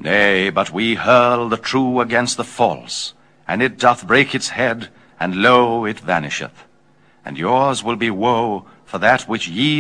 Nay, but we hurl the true against the false, and it doth break its head, and lo, it vanisheth. And yours will be woe for that which ye